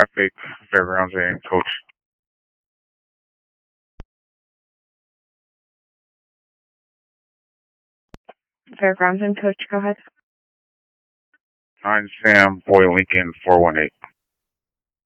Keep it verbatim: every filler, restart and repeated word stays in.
Traffic, Fairgrounds, and Coach. Fairgrounds and Coach, go ahead. Nine Sam, Boy Lincoln, four one eight.